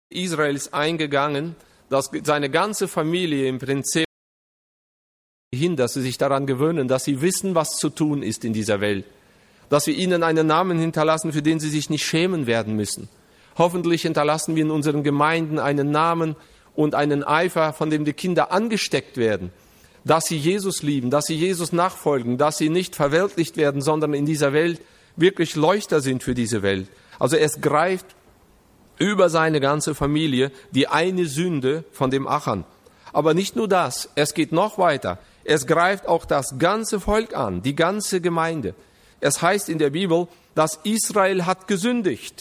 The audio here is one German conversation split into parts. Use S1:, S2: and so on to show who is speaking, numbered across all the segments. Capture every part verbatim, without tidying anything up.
S1: Israel ist eingegangen, dass seine ganze Familie im Prinzip hin, dass sie sich daran gewöhnen, dass sie wissen, was zu tun ist in dieser Welt. Dass wir ihnen einen Namen hinterlassen, für den sie sich nicht schämen werden müssen. Hoffentlich hinterlassen wir in unseren Gemeinden einen Namen und einen Eifer, von dem die Kinder angesteckt werden. Dass sie Jesus lieben, dass sie Jesus nachfolgen, dass sie nicht verweltlicht werden, sondern in dieser Welt wirklich Leuchter sind für diese Welt. Also es greift über seine ganze Familie die eine Sünde von dem Achan. Aber nicht nur das, es geht noch weiter. Es greift auch das ganze Volk an, die ganze Gemeinde. Es heißt in der Bibel, dass Israel hat gesündigt.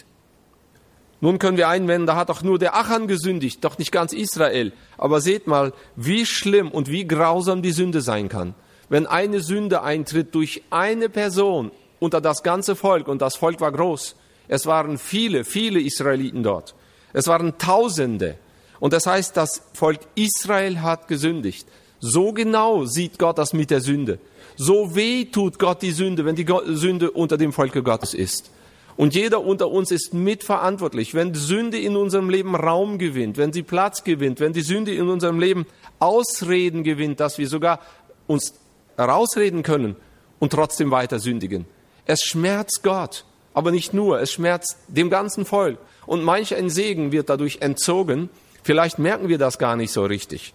S1: Nun können wir einwenden, da hat doch nur der Achan gesündigt, doch nicht ganz Israel. Aber seht mal, wie schlimm und wie grausam die Sünde sein kann. Wenn eine Sünde eintritt durch eine Person unter das ganze Volk, und das Volk war groß. Es waren viele, viele Israeliten dort. Es waren Tausende. Und das heißt, das Volk Israel hat gesündigt. So genau sieht Gott das mit der Sünde. So weh tut Gott die Sünde, wenn die Sünde unter dem Volke Gottes ist. Und jeder unter uns ist mitverantwortlich. Wenn die Sünde in unserem Leben Raum gewinnt, wenn sie Platz gewinnt, wenn die Sünde in unserem Leben Ausreden gewinnt, dass wir sogar uns herausreden können und trotzdem weiter sündigen. Es schmerzt Gott, aber nicht nur, es schmerzt dem ganzen Volk. Und manch ein Segen wird dadurch entzogen. Vielleicht merken wir das gar nicht so richtig.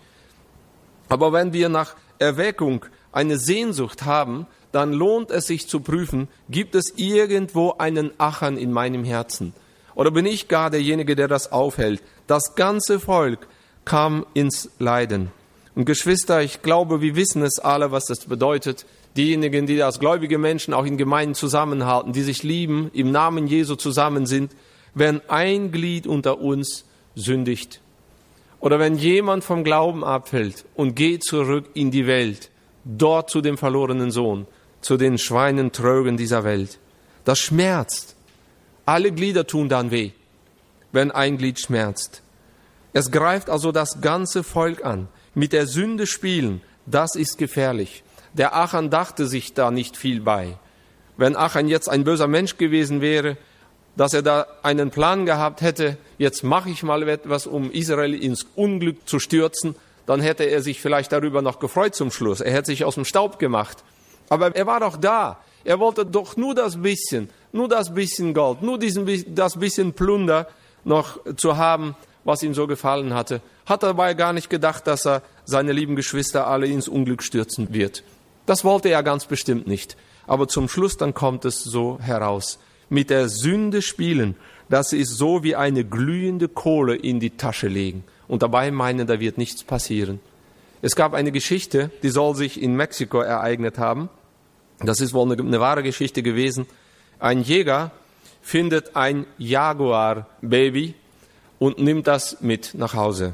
S1: Aber wenn wir nach Erweckung eine Sehnsucht haben, dann lohnt es sich zu prüfen, gibt es irgendwo einen Achan in meinem Herzen? Oder bin ich gar derjenige, der das aufhält? Das ganze Volk kam ins Leiden. Und Geschwister, ich glaube, wir wissen es alle, was das bedeutet. Diejenigen, die als gläubige Menschen auch in Gemeinden zusammenhalten, die sich lieben, im Namen Jesu zusammen sind, wenn ein Glied unter uns sündigt. Oder wenn jemand vom Glauben abfällt und geht zurück in die Welt, dort zu dem verlorenen Sohn, zu den Schweinentrögen dieser Welt. Das schmerzt. Alle Glieder tun dann weh, wenn ein Glied schmerzt. Es greift also das ganze Volk an. Mit der Sünde spielen, das ist gefährlich. Der Achan dachte sich da nicht viel bei. Wenn Achan jetzt ein böser Mensch gewesen wäre, dass er da einen Plan gehabt hätte, jetzt mache ich mal etwas, um Israel ins Unglück zu stürzen, dann hätte er sich vielleicht darüber noch gefreut zum Schluss. Er hätte sich aus dem Staub gemacht. Aber er war doch da. Er wollte doch nur das bisschen, nur das bisschen Gold, nur diesen, das bisschen Plunder noch zu haben, was ihm so gefallen hatte. Hat dabei gar nicht gedacht, dass er seine lieben Geschwister alle ins Unglück stürzen wird. Das wollte er ganz bestimmt nicht. Aber zum Schluss dann kommt es so heraus. Mit der Sünde spielen, das ist so wie eine glühende Kohle in die Tasche legen. Und dabei meinen, da wird nichts passieren. Es gab eine Geschichte, die soll sich in Mexiko ereignet haben. Das ist wohl eine, eine wahre Geschichte gewesen. Ein Jäger findet ein Jaguar-Baby und nimmt das mit nach Hause.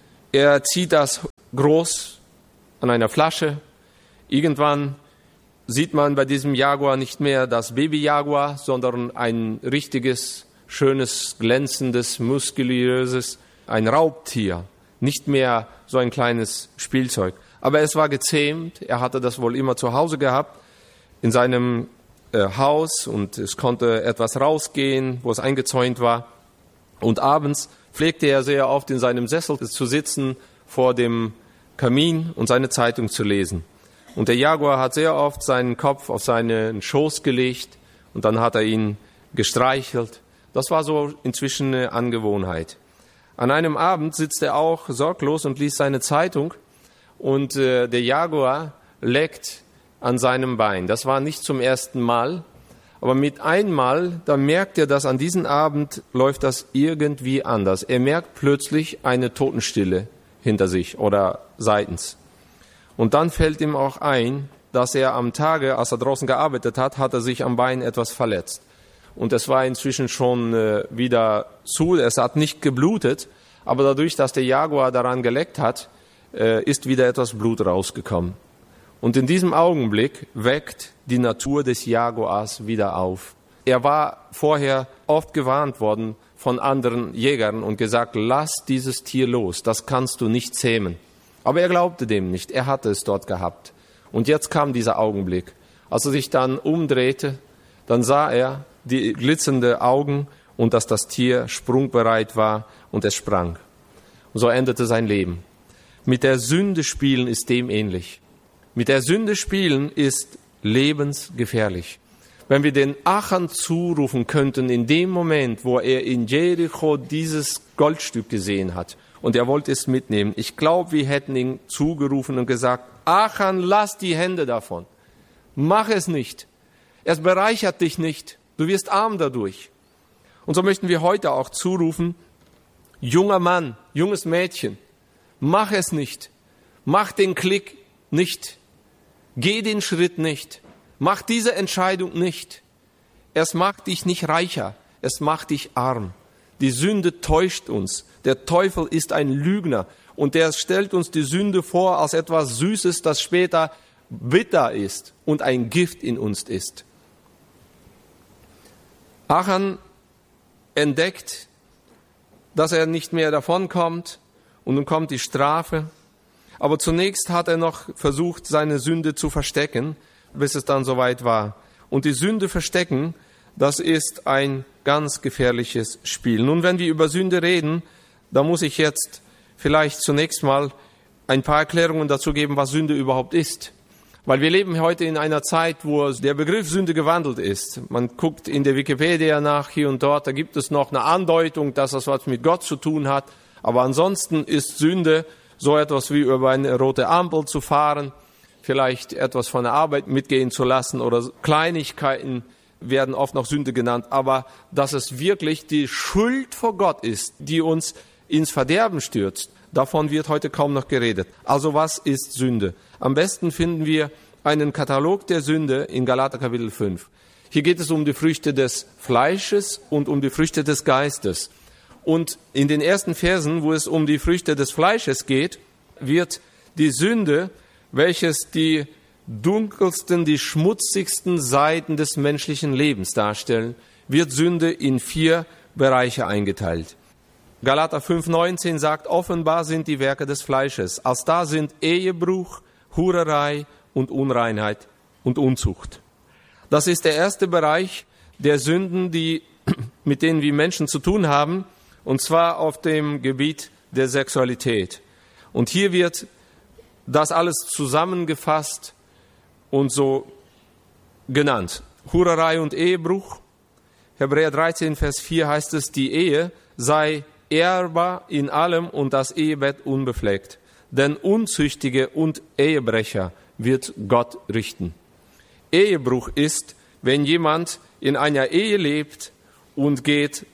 S1: Er zieht das groß an einer Flasche. Irgendwann sieht man bei diesem Jaguar nicht mehr das Baby-Jaguar, sondern ein richtiges, schönes, glänzendes, muskulöses, ein Raubtier. Nicht mehr so ein kleines Spielzeug. Aber es war gezähmt. Er hatte das wohl immer zu Hause gehabt, in seinem äh, Haus, und es konnte etwas rausgehen, wo es eingezäunt war. Und abends pflegte er sehr oft in seinem Sessel zu sitzen vor dem Kamin und seine Zeitung zu lesen. Und der Jaguar hat sehr oft seinen Kopf auf seinen Schoß gelegt und dann hat er ihn gestreichelt. Das war so inzwischen eine Angewohnheit. An einem Abend sitzt er auch sorglos und liest seine Zeitung und äh, der Jaguar leckt an seinem Bein. Das war nicht zum ersten Mal, aber mit einmal, da merkt er, dass an diesem Abend läuft das irgendwie anders. Er merkt plötzlich eine Totenstille hinter sich oder seitens. Und dann fällt ihm auch ein, dass er am Tage, als er draußen gearbeitet hat, hat er sich am Bein etwas verletzt. Und es war inzwischen schon äh, wieder zu, es hat nicht geblutet, aber dadurch, dass der Jaguar daran geleckt hat, äh, ist wieder etwas Blut rausgekommen. Und in diesem Augenblick weckt die Natur des Jaguars wieder auf. Er war vorher oft gewarnt worden von anderen Jägern und gesagt, lass dieses Tier los, das kannst du nicht zähmen. Aber er glaubte dem nicht, er hatte es dort gehabt. Und jetzt kam dieser Augenblick. Als er sich dann umdrehte, dann sah er die glitzernden Augen und dass das Tier sprungbereit war und es sprang. Und so endete sein Leben. Mit der Sünde spielen ist dem ähnlich. Mit der Sünde spielen ist lebensgefährlich. Wenn wir den Achan zurufen könnten in dem Moment, wo er in Jericho dieses Goldstück gesehen hat und er wollte es mitnehmen, ich glaube, wir hätten ihn zugerufen und gesagt, Achan, lass die Hände davon. Mach es nicht. Es bereichert dich nicht. Du wirst arm dadurch. Und so möchten wir heute auch zurufen, junger Mann, junges Mädchen, mach es nicht. Mach den Klick nicht. Geh den Schritt nicht. Mach diese Entscheidung nicht. Es macht dich nicht reicher. Es macht dich arm. Die Sünde täuscht uns. Der Teufel ist ein Lügner. Und der stellt uns die Sünde vor als etwas Süßes, das später bitter ist und ein Gift in uns ist. Achan entdeckt, dass er nicht mehr davonkommt und nun kommt die Strafe. Aber zunächst hat er noch versucht, seine Sünde zu verstecken, bis es dann soweit war. Und die Sünde verstecken, das ist ein ganz gefährliches Spiel. Nun, wenn wir über Sünde reden, da muss ich jetzt vielleicht zunächst mal ein paar Erklärungen dazu geben, was Sünde überhaupt ist. Weil wir leben heute in einer Zeit, wo der Begriff Sünde gewandelt ist. Man guckt in der Wikipedia nach, hier und dort, da gibt es noch eine Andeutung, dass das was mit Gott zu tun hat. Aber ansonsten ist Sünde so etwas wie über eine rote Ampel zu fahren, vielleicht etwas von der Arbeit mitgehen zu lassen oder Kleinigkeiten werden oft noch Sünde genannt. Aber dass es wirklich die Schuld vor Gott ist, die uns ins Verderben stürzt, davon wird heute kaum noch geredet. Also was ist Sünde? Am besten finden wir einen Katalog der Sünde in Galater Kapitel fünf. Hier geht es um die Früchte des Fleisches und um die Früchte des Geistes. Und in den ersten Versen, wo es um die Früchte des Fleisches geht, wird die Sünde, welches die dunkelsten, die schmutzigsten Seiten des menschlichen Lebens darstellen, wird Sünde in vier Bereiche eingeteilt. Galater fünf neunzehn sagt, offenbar sind die Werke des Fleisches. Als da sind Ehebruch, Hurerei und Unreinheit und Unzucht. Das ist der erste Bereich der Sünden, die, mit denen wir Menschen zu tun haben, und zwar auf dem Gebiet der Sexualität. Und hier wird das alles zusammengefasst und so genannt. Hurerei und Ehebruch. Hebräer dreizehn, Vers vier heißt es, die Ehe sei ehrbar in allem und das Ehebett unbefleckt. Denn Unzüchtige und Ehebrecher wird Gott richten. Ehebruch ist, wenn jemand in einer Ehe lebt und geht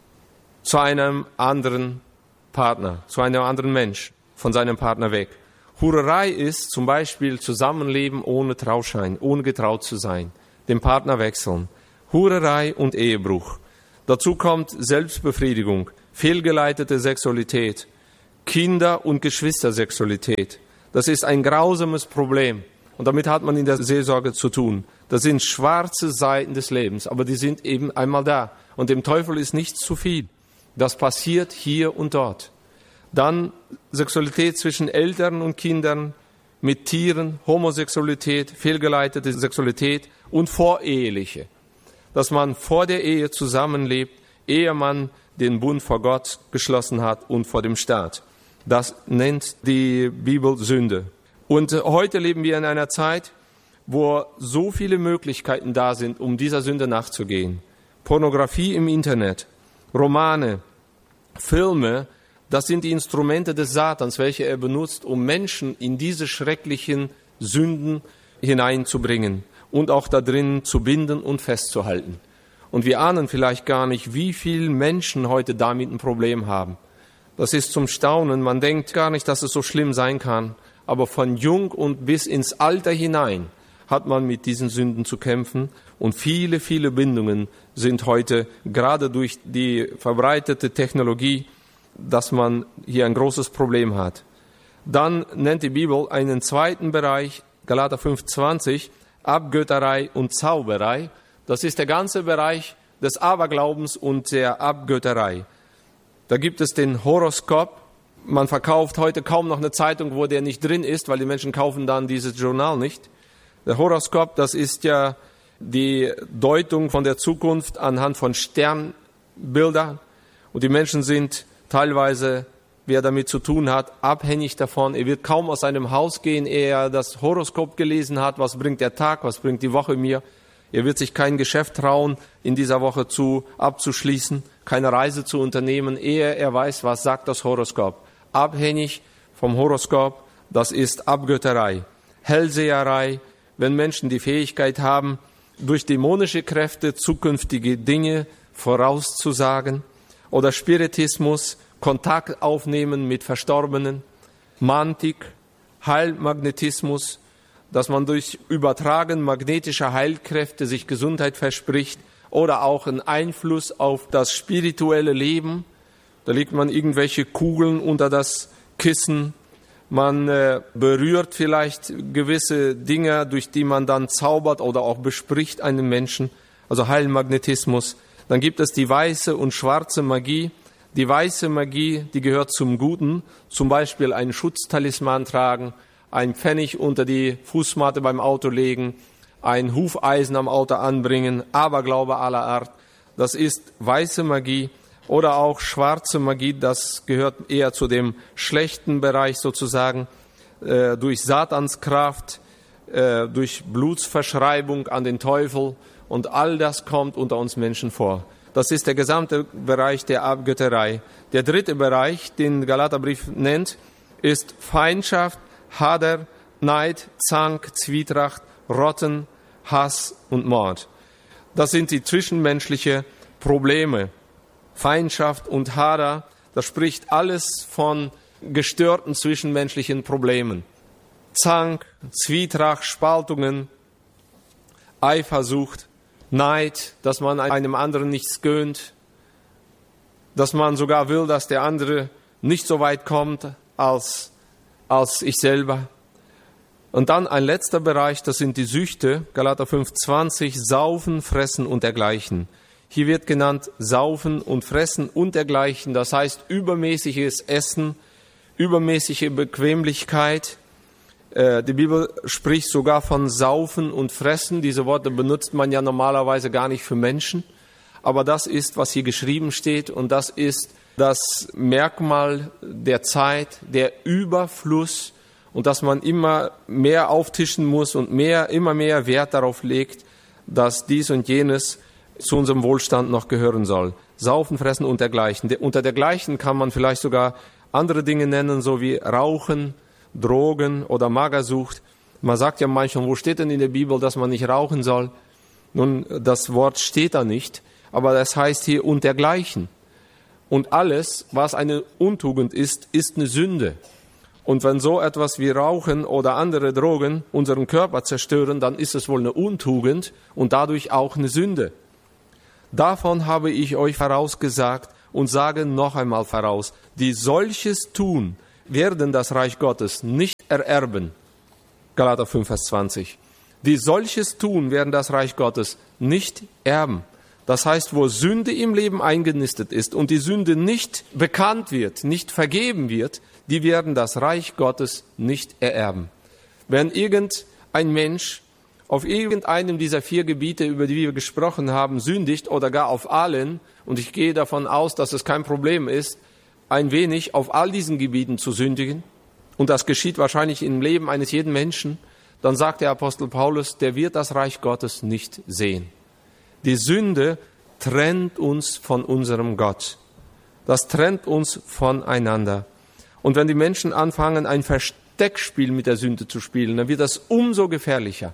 S1: zu einem anderen Partner, zu einem anderen Mensch, von seinem Partner weg. Hurerei ist zum Beispiel Zusammenleben ohne Trauschein, ohne getraut zu sein, den Partner wechseln. Hurerei und Ehebruch. Dazu kommt Selbstbefriedigung, fehlgeleitete Sexualität, Kinder- und Geschwistersexualität. Das ist ein grausames Problem und damit hat man in der Seelsorge zu tun. Das sind schwarze Seiten des Lebens, aber die sind eben einmal da und dem Teufel ist nichts zu viel. Das passiert hier und dort. Dann Sexualität zwischen Eltern und Kindern, mit Tieren, Homosexualität, fehlgeleitete Sexualität und voreheliche. Dass man vor der Ehe zusammenlebt, ehe man den Bund vor Gott geschlossen hat und vor dem Staat. Das nennt die Bibel Sünde. Und heute leben wir in einer Zeit, wo so viele Möglichkeiten da sind, um dieser Sünde nachzugehen. Pornografie im Internet, Romane, Filme, das sind die Instrumente des Satans, welche er benutzt, um Menschen in diese schrecklichen Sünden hineinzubringen und auch da drin zu binden und festzuhalten. Und wir ahnen vielleicht gar nicht, wie viele Menschen heute damit ein Problem haben. Das ist zum Staunen. Man denkt gar nicht, dass es so schlimm sein kann. Aber von jung und bis ins Alter hinein hat man mit diesen Sünden zu kämpfen. Und viele, viele Bindungen sind heute, gerade durch die verbreitete Technologie, dass man hier ein großes Problem hat. Dann nennt die Bibel einen zweiten Bereich, Galater fünf zwanzig, Abgötterei und Zauberei. Das ist der ganze Bereich des Aberglaubens und der Abgötterei. Da gibt es den Horoskop. Man verkauft heute kaum noch eine Zeitung, wo der nicht drin ist, weil die Menschen kaufen dann dieses Journal nicht. Der Horoskop, das ist ja die Deutung von der Zukunft anhand von Sternbildern Bilder und die Menschen sind teilweise, wer damit zu tun hat, abhängig davon. Er wird kaum aus seinem Haus gehen, ehe er das Horoskop gelesen hat, was bringt der Tag, was bringt die Woche mir. Er wird sich kein Geschäft trauen, in dieser Woche zu abzuschließen, keine Reise zu unternehmen, ehe er weiß, was sagt das Horoskop. Abhängig vom Horoskop, das ist Abgötterei, Hellseherei, wenn Menschen die Fähigkeit haben, durch dämonische Kräfte zukünftige Dinge vorauszusagen, oder Spiritismus, Kontakt aufnehmen mit Verstorbenen, Mantik, Heilmagnetismus, dass man durch Übertragen magnetischer Heilkräfte sich Gesundheit verspricht, oder auch einen Einfluss auf das spirituelle Leben. Da legt man irgendwelche Kugeln unter das Kissen, man äh, berührt vielleicht gewisse Dinge, durch die man dann zaubert oder auch bespricht einen Menschen, also Heilmagnetismus. Dann gibt es die weiße und schwarze Magie. Die weiße Magie, die gehört zum Guten, zum Beispiel einen Schutztalisman tragen, ein Pfennig unter die Fußmatte beim Auto legen, ein Hufeisen am Auto anbringen, Aberglaube aller Art. Das ist weiße Magie. Oder auch schwarze Magie, das gehört eher zu dem schlechten Bereich sozusagen, äh, durch Satanskraft, äh, durch Blutsverschreibung an den Teufel, und all das kommt unter uns Menschen vor. Das ist der gesamte Bereich der Abgötterei. Der dritte Bereich, den Galaterbrief nennt, ist Feindschaft, Hader, Neid, Zank, Zwietracht, Rotten, Hass und Mord. Das sind die zwischenmenschlichen Probleme. Feindschaft und Hader, das spricht alles von gestörten zwischenmenschlichen Problemen. Zank, Zwietracht, Spaltungen, Eifersucht, Neid, dass man einem anderen nichts gönnt, dass man sogar will, dass der andere nicht so weit kommt als, als ich selber. Und dann ein letzter Bereich, das sind die Süchte, Galater fünf zwanzig, Saufen, Fressen und dergleichen. Hier wird genannt Saufen und Fressen und dergleichen, das heißt übermäßiges Essen, übermäßige Bequemlichkeit. Äh, die Bibel spricht sogar von Saufen und Fressen. Diese Worte benutzt man ja normalerweise gar nicht für Menschen. Aber das ist, was hier geschrieben steht, und das ist das Merkmal der Zeit, der Überfluss, und dass man immer mehr auftischen muss und mehr, immer mehr Wert darauf legt, dass dies und jenes zu unserem Wohlstand noch gehören soll. Saufen, Fressen und dergleichen. De, unter dergleichen kann man vielleicht sogar andere Dinge nennen, so wie Rauchen, Drogen oder Magersucht. Man sagt ja manchmal, wo steht denn in der Bibel, dass man nicht rauchen soll? Nun, das Wort steht da nicht, aber das heißt hier und dergleichen. Und alles, was eine Untugend ist, ist eine Sünde. Und wenn so etwas wie Rauchen oder andere Drogen unseren Körper zerstören, dann ist es wohl eine Untugend und dadurch auch eine Sünde. Davon habe ich euch vorausgesagt und sage noch einmal voraus, die solches tun, werden das Reich Gottes nicht ererben. Galater fünf, Vers zwanzig. Die solches tun, werden das Reich Gottes nicht erben. Das heißt, wo Sünde im Leben eingenistet ist und die Sünde nicht bekannt wird, nicht vergeben wird, die werden das Reich Gottes nicht ererben. Wenn irgendein Mensch auf irgendeinem dieser vier Gebiete, über die wir gesprochen haben, sündigt oder gar auf allen, und ich gehe davon aus, dass es kein Problem ist, ein wenig auf all diesen Gebieten zu sündigen, und das geschieht wahrscheinlich im Leben eines jeden Menschen, dann sagt der Apostel Paulus, der wird das Reich Gottes nicht sehen. Die Sünde trennt uns von unserem Gott. Das trennt uns voneinander. Und wenn die Menschen anfangen, ein Versteckspiel mit der Sünde zu spielen, dann wird das umso gefährlicher.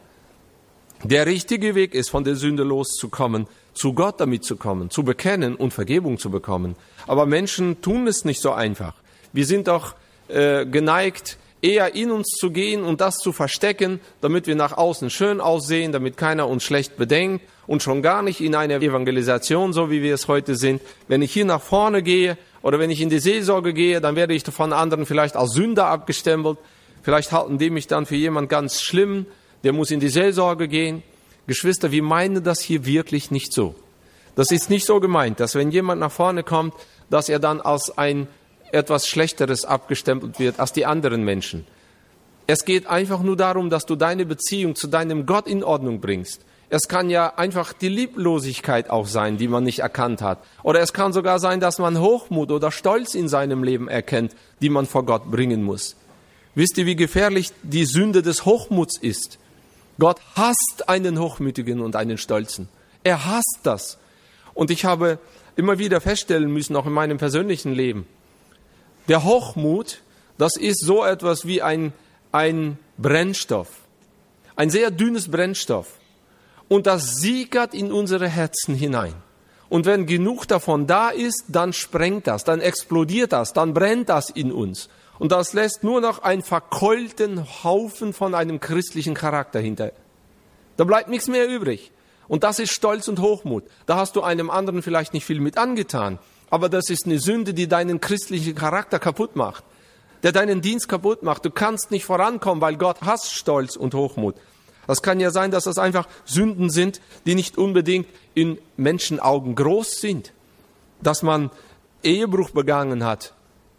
S1: Der richtige Weg ist, von der Sünde loszukommen, zu Gott damit zu kommen, zu bekennen und Vergebung zu bekommen. Aber Menschen tun es nicht so einfach. Wir sind doch äh, geneigt, eher in uns zu gehen und das zu verstecken, damit wir nach außen schön aussehen, damit keiner uns schlecht bedenkt, und schon gar nicht in einer Evangelisation, so wie wir es heute sind. Wenn ich hier nach vorne gehe oder wenn ich in die Seelsorge gehe, dann werde ich von anderen vielleicht als Sünder abgestempelt. Vielleicht halten die mich dann für jemand ganz schlimm, der muss in die Seelsorge gehen. Geschwister, wir meinen das hier wirklich nicht so. Das ist nicht so gemeint, dass wenn jemand nach vorne kommt, dass er dann als ein etwas Schlechteres abgestempelt wird als die anderen Menschen. Es geht einfach nur darum, dass du deine Beziehung zu deinem Gott in Ordnung bringst. Es kann ja einfach die Lieblosigkeit auch sein, die man nicht erkannt hat. Oder es kann sogar sein, dass man Hochmut oder Stolz in seinem Leben erkennt, die man vor Gott bringen muss. Wisst ihr, wie gefährlich die Sünde des Hochmuts ist? Gott hasst einen Hochmütigen und einen Stolzen. Er hasst das. Und ich habe immer wieder feststellen müssen, auch in meinem persönlichen Leben, der Hochmut, das ist so etwas wie ein, ein Brennstoff. Ein sehr dünnes Brennstoff. Und das sickert in unsere Herzen hinein. Und wenn genug davon da ist, dann sprengt das, dann explodiert das, dann brennt das in uns. Und das lässt nur noch einen verkeulten Haufen von einem christlichen Charakter hinter. Da bleibt nichts mehr übrig. Und das ist Stolz und Hochmut. Da hast du einem anderen vielleicht nicht viel mit angetan. Aber das ist eine Sünde, die deinen christlichen Charakter kaputt macht. Der deinen Dienst kaputt macht. Du kannst nicht vorankommen, weil Gott hasst Stolz und Hochmut. Das kann ja sein, dass das einfach Sünden sind, die nicht unbedingt in Menschenaugen groß sind. Dass man Ehebruch begangen hat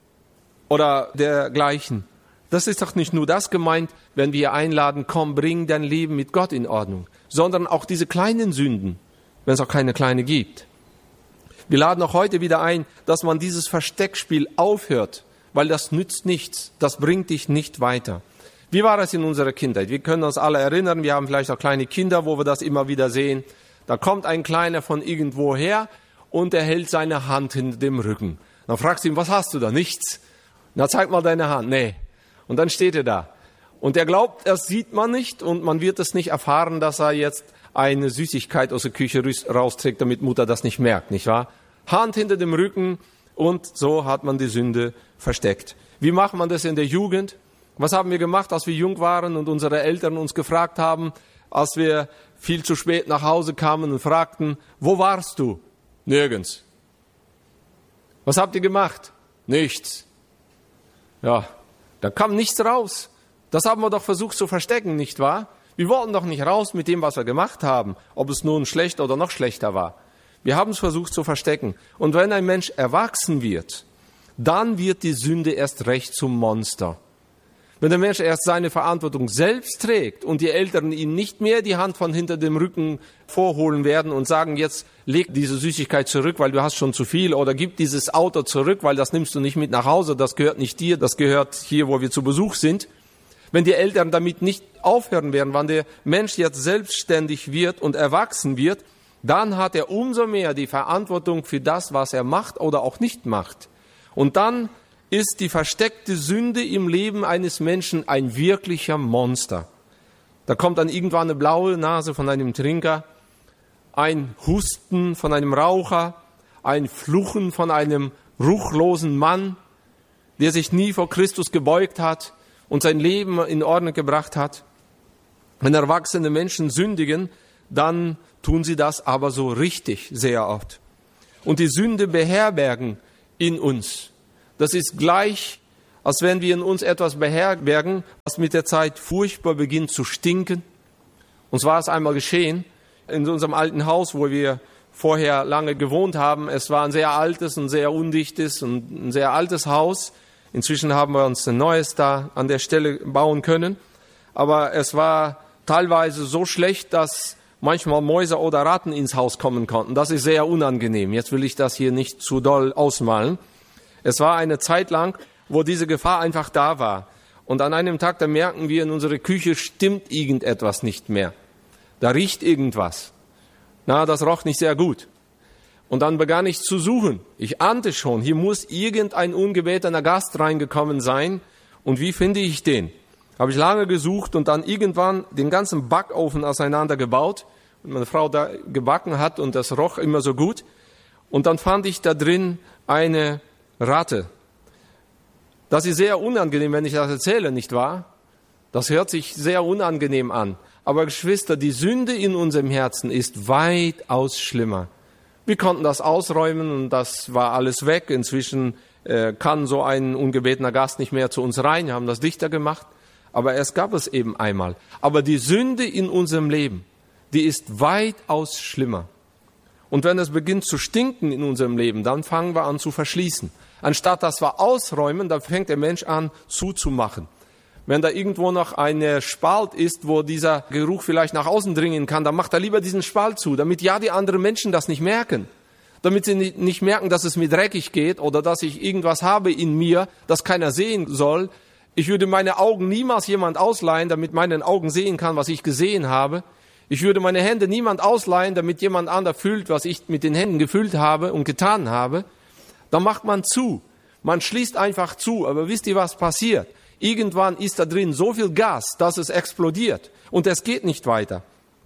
S1: oder dergleichen. Das ist doch nicht nur das gemeint, wenn wir einladen, komm, bring dein Leben mit Gott in Ordnung, sondern auch diese kleinen Sünden, wenn es auch keine kleine gibt. Wir laden auch heute wieder ein, dass man dieses Versteckspiel aufhört, weil das nützt nichts, das bringt dich nicht weiter. Wie war es in unserer Kindheit? Wir können uns alle erinnern, wir haben vielleicht auch kleine Kinder, wo wir das immer wieder sehen. Da kommt ein Kleiner von irgendwo her und er hält seine Hand hinter dem Rücken. Dann fragst du ihn, was hast du da? Nichts. Na, zeig mal deine Hand. Nee. Und dann steht er da. Und er glaubt, das sieht man nicht und man wird es nicht erfahren, dass er jetzt eine Süßigkeit aus der Küche rausträgt, damit Mutter das nicht merkt, nicht wahr? Hand hinter dem Rücken und so hat man die Sünde versteckt. Wie macht man das in der Jugend? Was haben wir gemacht, als wir jung waren und unsere Eltern uns gefragt haben, als wir viel zu spät nach Hause kamen und fragten, wo warst du? Nirgends. Was habt ihr gemacht? Nichts. Ja, da kam nichts raus. Das haben wir doch versucht zu verstecken, nicht wahr? Wir wollten doch nicht raus mit dem, was wir gemacht haben, ob es nun schlecht oder noch schlechter war. Wir haben es versucht zu verstecken. Und wenn ein Mensch erwachsen wird, dann wird die Sünde erst recht zum Monster. Wenn der Mensch erst seine Verantwortung selbst trägt und die Eltern ihm nicht mehr die Hand von hinter dem Rücken vorholen werden und sagen, jetzt leg diese Süßigkeit zurück, weil du hast schon zu viel, oder gib dieses Auto zurück, weil das nimmst du nicht mit nach Hause, das gehört nicht dir, das gehört hier, wo wir zu Besuch sind. Wenn die Eltern damit nicht aufhören werden, wann der Mensch jetzt selbstständig wird und erwachsen wird, dann hat er umso mehr die Verantwortung für das, was er macht oder auch nicht macht. Und dann ist die versteckte Sünde im Leben eines Menschen ein wirklicher Monster. Da kommt dann irgendwann eine blaue Nase von einem Trinker, ein Husten von einem Raucher, ein Fluchen von einem ruchlosen Mann, der sich nie vor Christus gebeugt hat und sein Leben in Ordnung gebracht hat. Wenn erwachsene Menschen sündigen, dann tun sie das aber so richtig sehr oft. Und die Sünde beherbergen in uns. Das ist gleich, als wenn wir in uns etwas beherbergen, was mit der Zeit furchtbar beginnt zu stinken. Uns war es einmal geschehen, in unserem alten Haus, wo wir vorher lange gewohnt haben. Es war ein sehr altes und sehr undichtes und ein sehr altes Haus. Inzwischen haben wir uns ein neues da an der Stelle bauen können. Aber es war teilweise so schlecht, dass manchmal Mäuse oder Ratten ins Haus kommen konnten. Das ist sehr unangenehm. Jetzt will ich das hier nicht zu doll ausmalen. Es war eine Zeit lang, wo diese Gefahr einfach da war. Und an einem Tag, da merken wir, in unserer Küche stimmt irgendetwas nicht mehr. Da riecht irgendwas. Na, das roch nicht sehr gut. Und dann begann ich zu suchen. Ich ahnte schon, hier muss irgendein ungebetener Gast reingekommen sein. Und wie finde ich den? Habe ich lange gesucht und dann irgendwann den ganzen Backofen auseinandergebaut. Und meine Frau da gebacken hat und das roch immer so gut. Und dann fand ich da drin eine Ratte. Das ist sehr unangenehm, wenn ich das erzähle, nicht wahr? Das hört sich sehr unangenehm an. Aber Geschwister, die Sünde in unserem Herzen ist weitaus schlimmer. Wir konnten das ausräumen und das war alles weg. Inzwischen äh, kann so ein ungebetener Gast nicht mehr zu uns rein. Wir haben das dichter gemacht. Aber es gab es eben einmal. Aber die Sünde in unserem Leben, die ist weitaus schlimmer. Und wenn es beginnt zu stinken in unserem Leben, dann fangen wir an zu verschließen. Anstatt dass wir ausräumen, dann fängt der Mensch an zuzumachen. Wenn da irgendwo noch eine Spalt ist, wo dieser Geruch vielleicht nach außen dringen kann, dann macht er lieber diesen Spalt zu, damit ja die anderen Menschen das nicht merken. Damit sie nicht merken, dass es mir dreckig geht oder dass ich irgendwas habe in mir, das keiner sehen soll. Ich würde meine Augen niemals jemand ausleihen, damit meine Augen sehen kann, was ich gesehen habe. Ich würde meine Hände niemand ausleihen, damit jemand anderes fühlt, was ich mit den Händen gefühlt habe und getan habe. Dann macht man zu. Man schließt einfach zu. Aber wisst ihr, was passiert? Irgendwann ist da drin so viel Gas, dass es explodiert. Und es geht nicht weiter.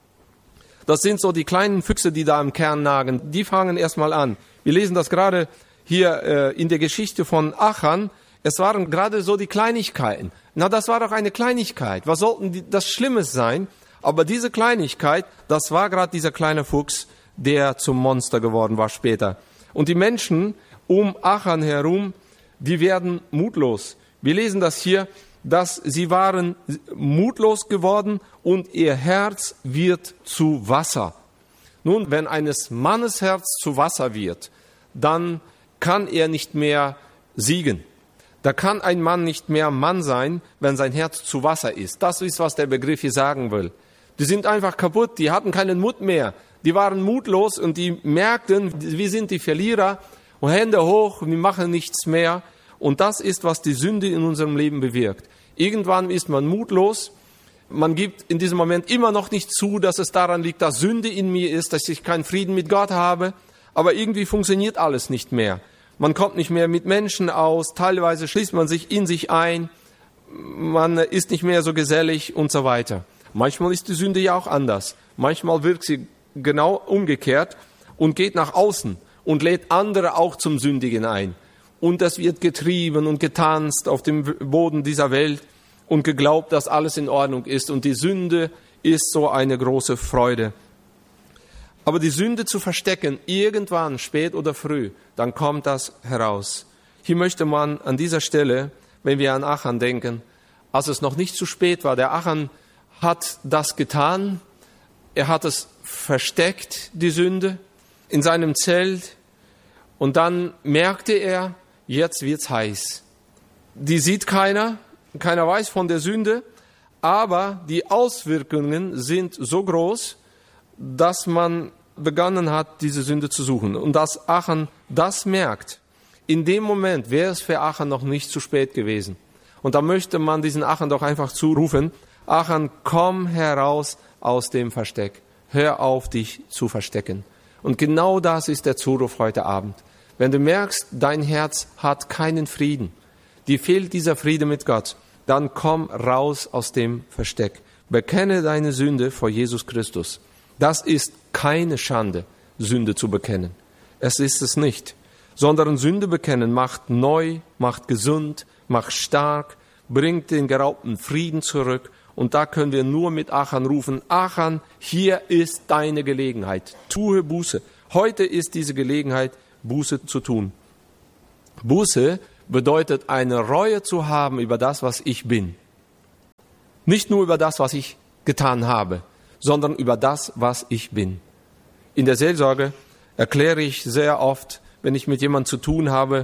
S1: Das sind so die kleinen Füchse, die da im Kern nagen. Die fangen erstmal an. Wir lesen das gerade hier äh, in der Geschichte von Achan. Es waren gerade so die Kleinigkeiten. Na, das war doch eine Kleinigkeit. Was sollten die, das Schlimmes sein? Aber diese Kleinigkeit, das war gerade dieser kleine Fuchs, der zum Monster geworden war später. Und die Menschen um Achan herum, die werden mutlos. Wir lesen das hier, dass sie waren mutlos geworden und ihr Herz wird zu Wasser. Nun, wenn eines Mannes Herz zu Wasser wird, dann kann er nicht mehr siegen. Da kann ein Mann nicht mehr Mann sein, wenn sein Herz zu Wasser ist. Das ist, was der Begriff hier sagen will. Die sind einfach kaputt, die hatten keinen Mut mehr. Die waren mutlos und die merkten, wir sind die Verlierer und Hände hoch, wir machen nichts mehr. Und das ist, was die Sünde in unserem Leben bewirkt. Irgendwann ist man mutlos. Man gibt in diesem Moment immer noch nicht zu, dass es daran liegt, dass Sünde in mir ist, dass ich keinen Frieden mit Gott habe. Aber irgendwie funktioniert alles nicht mehr. Man kommt nicht mehr mit Menschen aus, teilweise schließt man sich in sich ein, man ist nicht mehr so gesellig und so weiter. Manchmal ist die Sünde ja auch anders. Manchmal wirkt sie genau umgekehrt und geht nach außen und lädt andere auch zum Sündigen ein. Und es wird getrieben und getanzt auf dem Boden dieser Welt und geglaubt, dass alles in Ordnung ist. Und die Sünde ist so eine große Freude. Aber die Sünde zu verstecken, irgendwann, spät oder früh, dann kommt das heraus. Hier möchte man an dieser Stelle, wenn wir an Achan denken, als es noch nicht zu spät war, der Achan hat das getan, er hat es versteckt, die Sünde, in seinem Zelt, und dann merkte er, jetzt wird's heiß. Die sieht keiner, keiner weiß von der Sünde, aber die Auswirkungen sind so groß, dass man begonnen hat, diese Sünde zu suchen. Und dass Achan das merkt, in dem Moment wäre es für Achan noch nicht zu spät gewesen. Und da möchte man diesen Achan doch einfach zurufen, Achan, komm heraus aus dem Versteck. Hör auf, dich zu verstecken. Und genau das ist der Zuruf heute Abend. Wenn du merkst, dein Herz hat keinen Frieden, dir fehlt dieser Friede mit Gott, dann komm raus aus dem Versteck. Bekenne deine Sünde vor Jesus Christus. Das ist keine Schande, Sünde zu bekennen. Es ist es nicht. Sondern Sünde bekennen macht neu, macht gesund, macht stark, bringt den geraubten Frieden zurück. Und da können wir nur mit Achan rufen, Achan, hier ist deine Gelegenheit. Tue Buße. Heute ist diese Gelegenheit, Buße zu tun. Buße bedeutet, eine Reue zu haben über das, was ich bin. Nicht nur über das, was ich getan habe, sondern über das, was ich bin. In der Seelsorge erkläre ich sehr oft, wenn ich mit jemandem zu tun habe,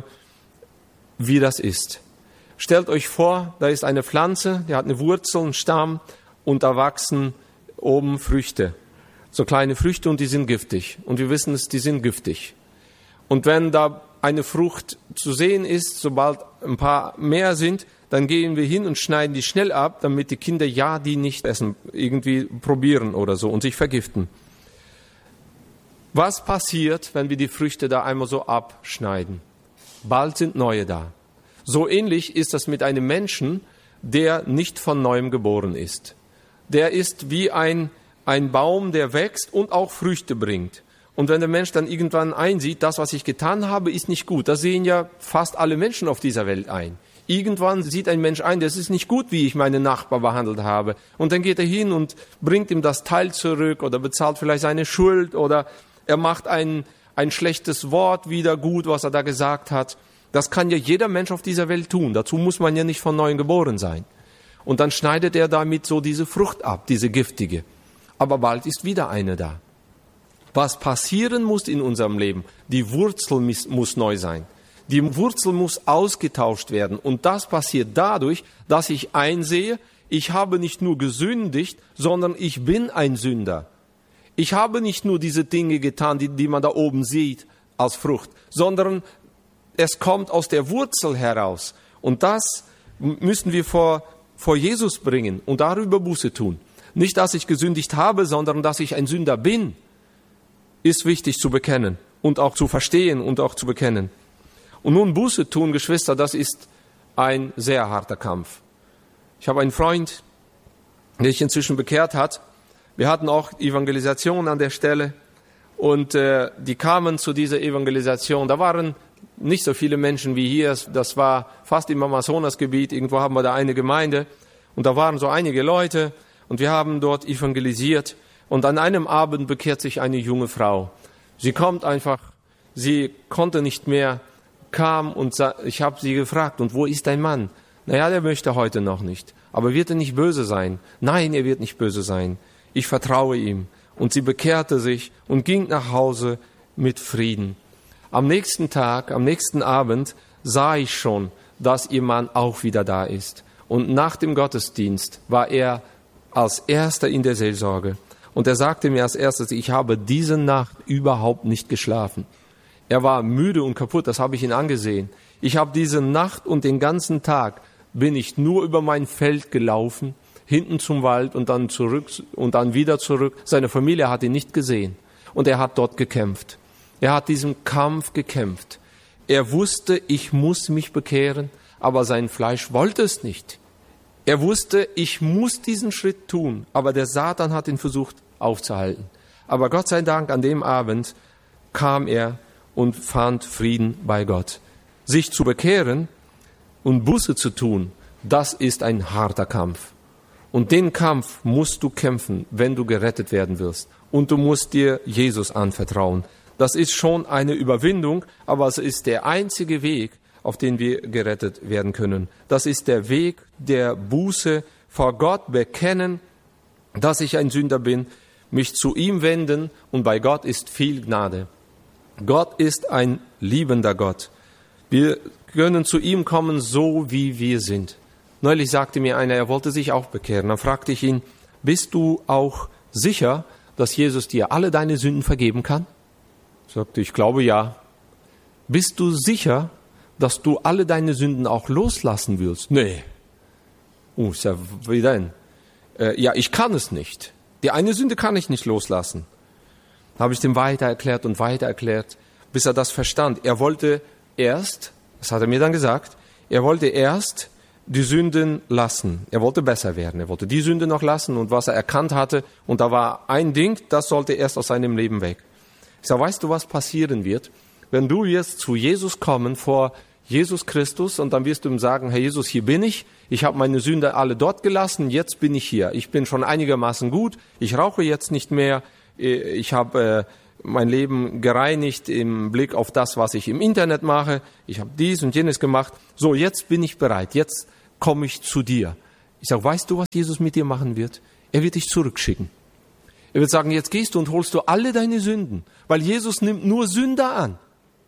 S1: wie das ist. Stellt euch vor, da ist eine Pflanze, die hat eine Wurzel, einen Stamm und da wachsen oben Früchte. So kleine Früchte und die sind giftig. Und wir wissen es, die sind giftig. Und wenn da eine Frucht zu sehen ist, sobald ein paar mehr sind, dann gehen wir hin und schneiden die schnell ab, damit die Kinder ja die nicht essen, irgendwie probieren oder so und sich vergiften. Was passiert, wenn wir die Früchte da einmal so abschneiden? Bald sind neue da. So ähnlich ist das mit einem Menschen, der nicht von neuem geboren ist. Der ist wie ein, ein Baum, der wächst und auch Früchte bringt. Und wenn der Mensch dann irgendwann einsieht, das, was ich getan habe, ist nicht gut. Das sehen ja fast alle Menschen auf dieser Welt ein. Irgendwann sieht ein Mensch ein, das ist nicht gut, wie ich meinen Nachbar behandelt habe. Und dann geht er hin und bringt ihm das Teil zurück oder bezahlt vielleicht seine Schuld oder er macht ein, ein schlechtes Wort wieder gut, was er da gesagt hat. Das kann ja jeder Mensch auf dieser Welt tun. Dazu muss man ja nicht von neuem geboren sein. Und dann schneidet er damit so diese Frucht ab, diese giftige. Aber bald ist wieder eine da. Was passieren muss in unserem Leben, die Wurzel muss neu sein. Die Wurzel muss ausgetauscht werden. Und das passiert dadurch, dass ich einsehe, ich habe nicht nur gesündigt, sondern ich bin ein Sünder. Ich habe nicht nur diese Dinge getan, die, die man da oben sieht als Frucht, sondern es kommt aus der Wurzel heraus. Und das müssen wir vor, vor Jesus bringen und darüber Buße tun. Nicht, dass ich gesündigt habe, sondern dass ich ein Sünder bin, ist wichtig zu bekennen und auch zu verstehen und auch zu bekennen. Und nun Buße tun, Geschwister, das ist ein sehr harter Kampf. Ich habe einen Freund, der sich inzwischen bekehrt hat. Wir hatten auch Evangelisation an der Stelle und äh, die kamen zu dieser Evangelisation. Da waren nicht so viele Menschen wie hier. Das war fast im Amazonasgebiet. Irgendwo haben wir da eine Gemeinde und da waren so einige Leute und wir haben dort evangelisiert. Und an einem Abend bekehrt sich eine junge Frau. Sie kommt einfach, sie konnte nicht mehr, kam und ich habe sie gefragt, und wo ist dein Mann? Naja, der möchte heute noch nicht. Aber wird er nicht böse sein? Nein, er wird nicht böse sein. Ich vertraue ihm. Und sie bekehrte sich und ging nach Hause mit Frieden. Am nächsten Tag, am nächsten Abend sah ich schon, dass ihr Mann auch wieder da ist. Und nach dem Gottesdienst war er als Erster in der Seelsorge. Und er sagte mir als erstes, ich habe diese Nacht überhaupt nicht geschlafen. Er war müde und kaputt, das habe ich ihn angesehen. Ich habe diese Nacht und den ganzen Tag bin ich nur über mein Feld gelaufen, hinten zum Wald und dann zurück und dann wieder zurück. Seine Familie hat ihn nicht gesehen und er hat dort gekämpft. Er hat diesen Kampf gekämpft. Er wusste, ich muss mich bekehren, aber sein Fleisch wollte es nicht. Er wusste, ich muss diesen Schritt tun, aber der Satan hat ihn versucht aufzuhalten. Aber Gott sei Dank, an dem Abend kam er und fand Frieden bei Gott. Sich zu bekehren und Buße zu tun, das ist ein harter Kampf. Und den Kampf musst du kämpfen, wenn du gerettet werden wirst. Und du musst dir Jesus anvertrauen. Das ist schon eine Überwindung, aber es ist der einzige Weg, auf den wir gerettet werden können. Das ist der Weg der Buße, vor Gott bekennen, dass ich ein Sünder bin, mich zu ihm wenden, und bei Gott ist viel Gnade. Gott ist ein liebender Gott. Wir können zu ihm kommen, so wie wir sind. Neulich sagte mir einer, er wollte sich auch bekehren. Dann fragte ich ihn, bist du auch sicher, dass Jesus dir alle deine Sünden vergeben kann? Ich sagte, ich glaube ja. Bist du sicher, dass du alle deine Sünden auch loslassen willst? Nee. Oh, ich sag, wie denn? Äh, ja, ich kann es nicht. Die eine Sünde kann ich nicht loslassen. Habe ich dem weiter erklärt und weiter erklärt, bis er das verstand. Er wollte erst, das hat er mir dann gesagt, er wollte erst die Sünden lassen. Er wollte besser werden. Er wollte die Sünde noch lassen und was er erkannt hatte. Und da war ein Ding, das sollte erst aus seinem Leben weg. Ich sage, weißt du, was passieren wird? Wenn du jetzt zu Jesus kommen, vor Jesus Christus, und dann wirst du ihm sagen, Herr Jesus, hier bin ich. Ich habe meine Sünde alle dort gelassen. Jetzt bin ich hier. Ich bin schon einigermaßen gut. Ich rauche jetzt nicht mehr. Ich habe äh, mein Leben gereinigt im Blick auf das, was ich im Internet mache. Ich habe dies und jenes gemacht. So, jetzt bin ich bereit. Jetzt komme ich zu dir. Ich sage, weißt du, was Jesus mit dir machen wird? Er wird dich zurückschicken. Er wird sagen, jetzt gehst du und holst du alle deine Sünden. Weil Jesus nimmt nur Sünder an.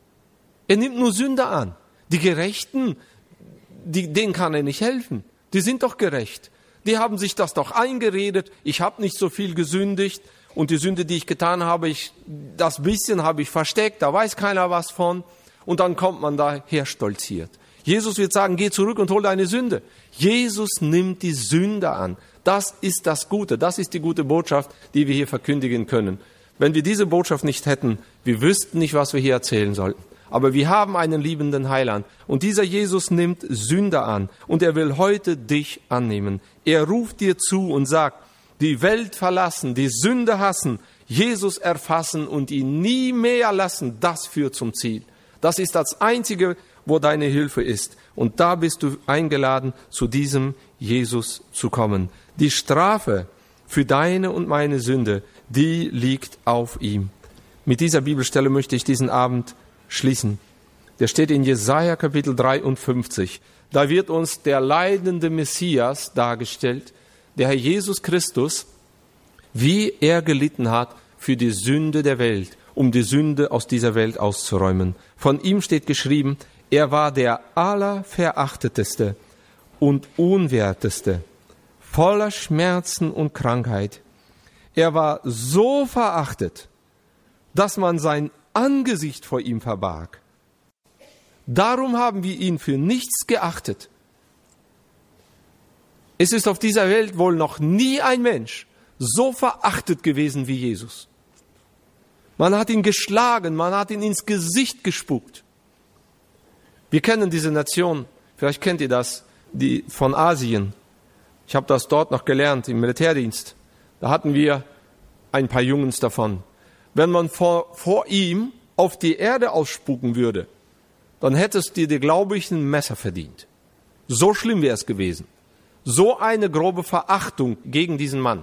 S1: Er nimmt nur Sünder an. Die Gerechten, die, denen kann er nicht helfen. Die sind doch gerecht. Die haben sich das doch eingeredet. Ich habe nicht so viel gesündigt. Und die Sünde, die ich getan habe, ich, das bisschen habe ich versteckt. Da weiß keiner was von. Und dann kommt man daher stolziert. Jesus wird sagen, geh zurück und hol deine Sünde. Jesus nimmt die Sünde an. Das ist das Gute. Das ist die gute Botschaft, die wir hier verkündigen können. Wenn wir diese Botschaft nicht hätten, wir wüssten nicht, was wir hier erzählen sollten. Aber wir haben einen liebenden Heiland. Und dieser Jesus nimmt Sünder an. Und er will heute dich annehmen. Er ruft dir zu und sagt, die Welt verlassen, die Sünde hassen, Jesus erfassen und ihn nie mehr lassen, das führt zum Ziel. Das ist das Einzige, wo deine Hilfe ist. Und da bist du eingeladen, zu diesem Jesus zu kommen. Die Strafe für deine und meine Sünde, die liegt auf ihm. Mit dieser Bibelstelle möchte ich diesen Abend schließen. Der steht in Jesaja Kapitel dreiundfünfzig. Da wird uns der leidende Messias dargestellt, der Herr Jesus Christus, wie er gelitten hat für die Sünde der Welt, um die Sünde aus dieser Welt auszuräumen. Von ihm steht geschrieben, Er war der Allerverachteteste und Unwerteste, voller Schmerzen und Krankheit. Er war so verachtet, dass man sein Angesicht vor ihm verbarg. Darum haben wir ihn für nichts geachtet. Es ist auf dieser Welt wohl noch nie ein Mensch so verachtet gewesen wie Jesus. Man hat ihn geschlagen, man hat ihn ins Gesicht gespuckt. Wir kennen diese Nation, vielleicht kennt ihr das, die von Asien. Ich habe das dort noch gelernt im Militärdienst. Da hatten wir ein paar Jungs davon. Wenn man vor, vor ihm auf die Erde ausspucken würde, dann hättest du dir, glaube ich, ein Messer verdient. So schlimm wäre es gewesen. So eine grobe Verachtung gegen diesen Mann.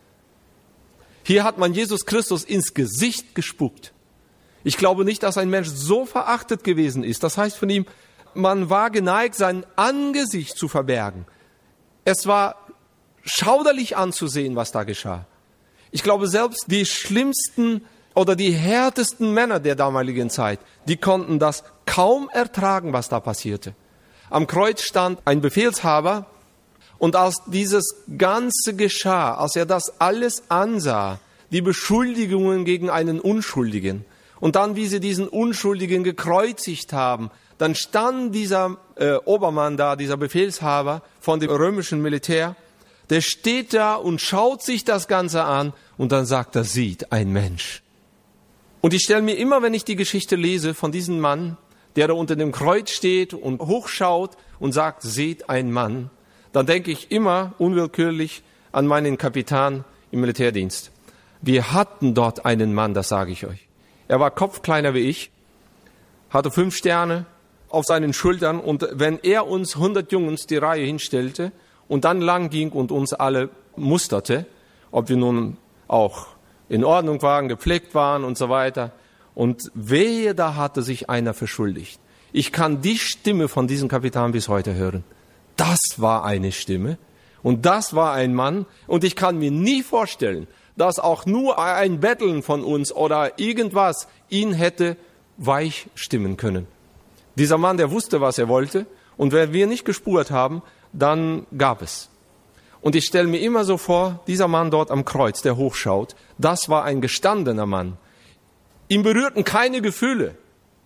S1: Hier hat man Jesus Christus ins Gesicht gespuckt. Ich glaube nicht, dass ein Mensch so verachtet gewesen ist. Das heißt von ihm, man war geneigt, sein Angesicht zu verbergen. Es war schauderlich anzusehen, was da geschah. Ich glaube, selbst die schlimmsten oder die härtesten Männer der damaligen Zeit, die konnten das kaum ertragen, was da passierte. Am Kreuz stand ein Befehlshaber, und als dieses Ganze geschah, als er das alles ansah, die Beschuldigungen gegen einen Unschuldigen, und dann, wie sie diesen Unschuldigen gekreuzigt haben, dann stand dieser äh, Obermann da, dieser Befehlshaber von dem römischen Militär, der steht da und schaut sich das Ganze an, und dann sagt er, sieht ein Mensch. Und ich stelle mir immer, wenn ich die Geschichte lese von diesem Mann, der da unter dem Kreuz steht und hochschaut und sagt, seht ein Mann, dann denke ich immer unwillkürlich an meinen Kapitän im Militärdienst. Wir hatten dort einen Mann, das sage ich euch. Er war kopfkleiner wie ich, hatte fünf Sterne auf seinen Schultern, und wenn er uns hundert Jungs die Reihe hinstellte und dann lang ging und uns alle musterte, ob wir nun auch in Ordnung waren, gepflegt waren und so weiter, und wehe, da hatte sich einer verschuldigt. Ich kann die Stimme von diesem Kapitän bis heute hören. Das war eine Stimme und das war ein Mann, und ich kann mir nie vorstellen, dass auch nur ein Betteln von uns oder irgendwas ihn hätte weich stimmen können. Dieser Mann, der wusste, was er wollte, und wenn wir nicht gespurt haben, dann gab es. Und ich stelle mir immer so vor, dieser Mann dort am Kreuz, der hochschaut, das war ein gestandener Mann. Ihm berührten keine Gefühle.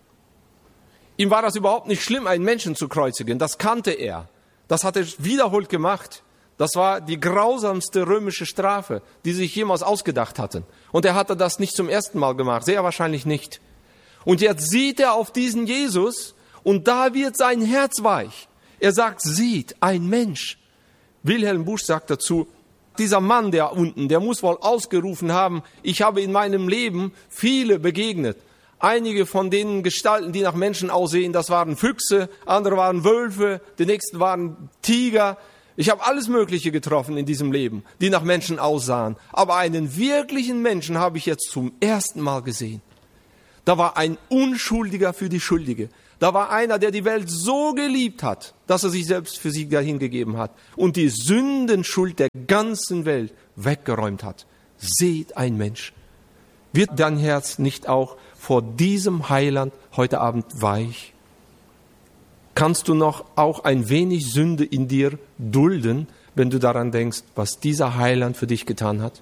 S1: Ihm war das überhaupt nicht schlimm, einen Menschen zu kreuzigen, das kannte er. Das hat er wiederholt gemacht. Das war die grausamste römische Strafe, die sie sich jemals ausgedacht hatten. Und er hatte das nicht zum ersten Mal gemacht, sehr wahrscheinlich nicht. Und jetzt sieht er auf diesen Jesus, und da wird sein Herz weich. Er sagt, sieht ein Mensch. Wilhelm Busch sagt dazu, dieser Mann da unten, der muss wohl ausgerufen haben, ich habe in meinem Leben viele begegnet. Einige von den Gestalten, die nach Menschen aussehen, das waren Füchse, andere waren Wölfe, die nächsten waren Tiger. Ich habe alles Mögliche getroffen in diesem Leben, die nach Menschen aussahen. Aber einen wirklichen Menschen habe ich jetzt zum ersten Mal gesehen. Da war ein Unschuldiger für die Schuldige. Da war einer, der die Welt so geliebt hat, dass er sich selbst für sie dahingegeben hat und die Sündenschuld der ganzen Welt weggeräumt hat. Seht ein Mensch. Wird dein Herz nicht auch vor diesem Heiland heute Abend weich? Kannst du noch auch ein wenig Sünde in dir dulden, wenn du daran denkst, was dieser Heiland für dich getan hat?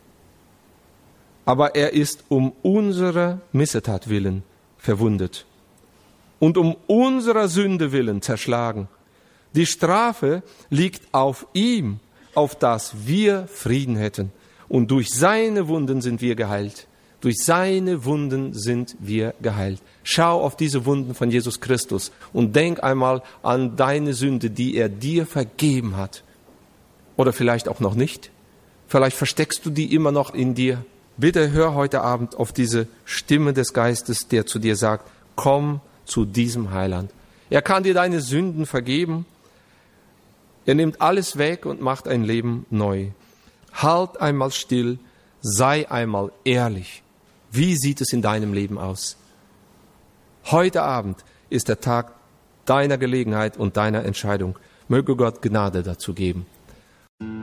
S1: Aber er ist um unserer Missetat willen verwundet und um unserer Sünde willen zerschlagen. Die Strafe liegt auf ihm, auf dass wir Frieden hätten. Und durch seine Wunden sind wir geheilt. Durch seine Wunden sind wir geheilt. Schau auf diese Wunden von Jesus Christus und denk einmal an deine Sünde, die er dir vergeben hat. Oder vielleicht auch noch nicht. Vielleicht versteckst du die immer noch in dir. Bitte hör heute Abend auf diese Stimme des Geistes, der zu dir sagt, komm zu diesem Heiland. Er kann dir deine Sünden vergeben. Er nimmt alles weg und macht ein Leben neu. Halt einmal still, sei einmal ehrlich. Wie sieht es in deinem Leben aus? Heute Abend ist der Tag deiner Gelegenheit und deiner Entscheidung. Möge Gott Gnade dazu geben.